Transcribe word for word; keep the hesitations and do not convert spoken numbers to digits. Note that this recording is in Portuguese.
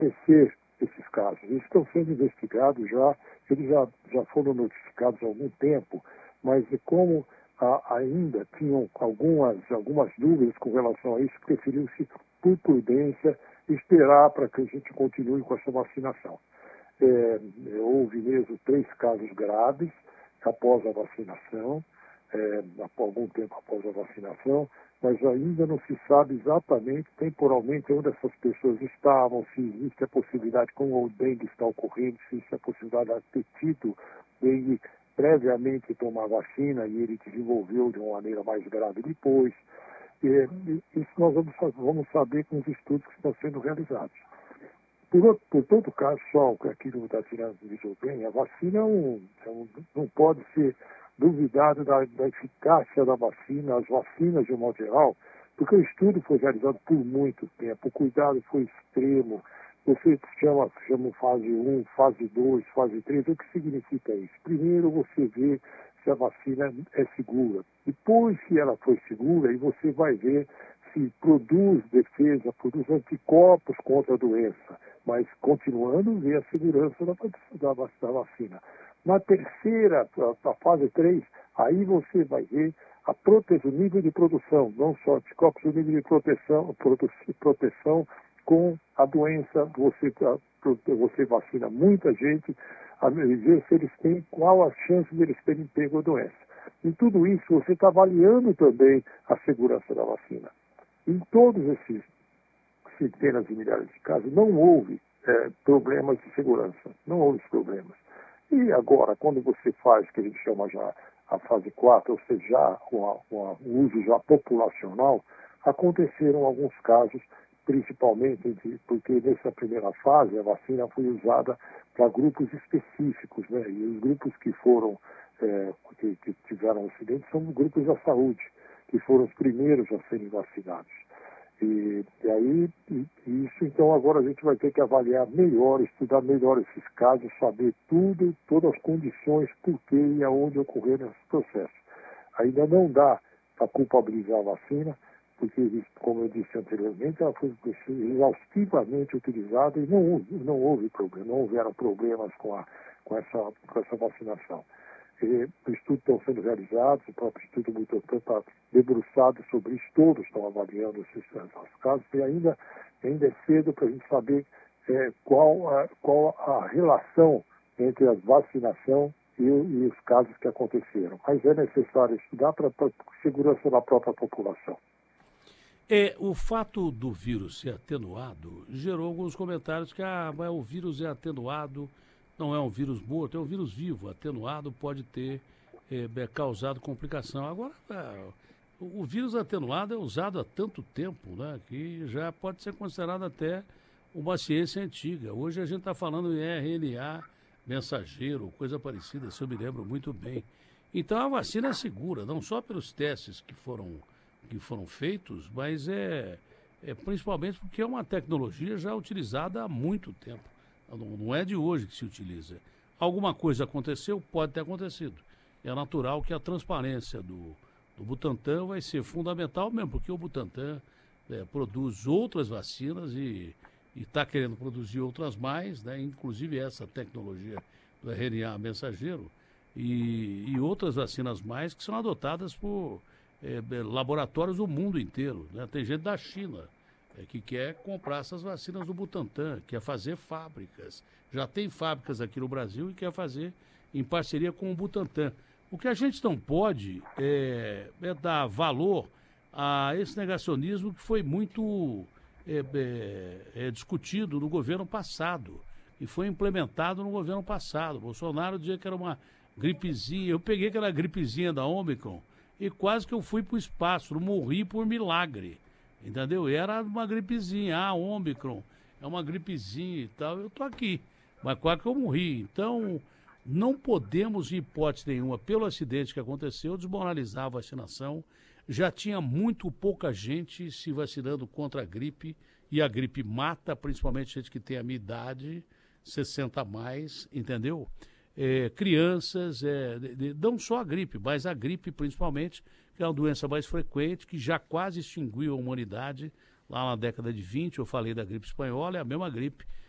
conhecer esses casos. Eles estão sendo investigados já, eles já, já foram notificados há algum tempo, mas como a, ainda tinham algumas, algumas dúvidas com relação a isso, preferiu-se, por prudência, esperar para que a gente continue com essa vacinação. É, houve mesmo três casos graves após a vacinação, é, há algum tempo após a vacinação, mas ainda não se sabe exatamente, temporalmente, onde essas pessoas estavam, se existe a possibilidade, como o dengue está ocorrendo, se existe a possibilidade de ter tido dengue previamente tomar vacina e ele desenvolveu de uma maneira mais grave depois. E, isso nós vamos, vamos saber com os estudos que estão sendo realizados. Por, por todo caso, só aquilo da tirando avisou bem, a vacina é um, é um, não pode ser duvidado da, da eficácia da vacina, as vacinas de um modo geral, porque o estudo foi realizado por muito tempo, o cuidado foi extremo. Você chama, chama fase um, fase dois, fase três, o que significa isso? Primeiro você vê se a vacina é segura. Depois que ela foi segura, aí você vai ver se produz defesa, produz anticorpos contra a doença, mas continuando ver a segurança da, da, da vacina. Na terceira, a, a fase três, aí você vai ver a proteção, o nível de produção, não só anticorpos, o nível de proteção, proteção com a doença, você, você vacina muita gente, a ver se eles têm, qual a chance de eles terem pego a doença. Em tudo isso, você está avaliando também a segurança da vacina. Em todos esses centenas de milhares de casos, não houve é, problemas de segurança, não houve problemas. E agora, quando você faz, que a gente chama já a fase quatro, ou seja, já com o uso já populacional, aconteceram alguns casos, principalmente porque nessa primeira fase a vacina foi usada para grupos específicos, né? E os grupos que foram, é, que, que tiveram acidente são grupos da saúde, que foram os primeiros a serem vacinados. E, e aí, e, e isso então agora a gente vai ter que avaliar melhor, estudar melhor esses casos, saber tudo, todas as condições, por que e aonde ocorreram esses processos. Ainda não dá para culpabilizar a vacina, porque, como eu disse anteriormente, ela foi exaustivamente utilizada e não, não houve problema, não houveram problemas com, a, com, essa, com essa vacinação. E, os estudos estão sendo realizados, o próprio Instituto Butantan está debruçado sobre isso, todos estão avaliando esses, esses casos, e ainda, ainda é cedo para a gente saber é, qual, a, qual a relação entre a vacinação e, e os casos que aconteceram. Mas é necessário estudar para a segurança da própria população. É, o fato do vírus ser atenuado gerou alguns comentários que ah, mas o vírus é atenuado, não é um vírus morto, é um vírus vivo, atenuado pode ter é, causado complicação. Agora, é, o vírus atenuado é usado há tanto tempo, né, que já pode ser considerado até uma ciência antiga. Hoje a gente está falando em R N A mensageiro, coisa parecida, se eu me lembro muito bem. Então a vacina é segura, não só pelos testes que foram que foram feitos, mas é, é principalmente porque é uma tecnologia já utilizada há muito tempo. Não, não é de hoje que se utiliza. Alguma coisa aconteceu, pode ter acontecido. É natural que a transparência do, do Butantan vai ser fundamental mesmo, porque o Butantan é, produz outras vacinas e está querendo produzir outras mais, né, inclusive essa tecnologia do R N A mensageiro e, e outras vacinas mais que são adotadas por É, laboratórios do mundo inteiro, né? Tem gente da China é, que quer comprar essas vacinas do Butantan, quer fazer fábricas. Já tem fábricas aqui no Brasil e quer fazer em parceria com o Butantan. O que a gente não pode é, é dar valor a esse negacionismo que foi muito é, é, é, discutido no governo passado e foi implementado no governo passado. Bolsonaro dizia que era uma gripezinha. Eu peguei aquela gripezinha da Ômicron e quase que eu fui para o espaço, não morri por milagre, entendeu? Era uma gripezinha, ah, Ômicron, é uma gripezinha e tal, eu tô aqui, mas quase que eu morri. Então, não podemos, em hipótese nenhuma, pelo acidente que aconteceu, desmoralizar a vacinação. Já tinha muito pouca gente se vacinando contra a gripe, e a gripe mata, principalmente gente que tem a minha idade, sessenta a mais, entendeu? É, crianças, é, de, de, não só a gripe, mas a gripe principalmente, que é uma doença mais frequente, que já quase extinguiu a humanidade lá na década de vinte. Eu falei da gripe espanhola, é a mesma gripe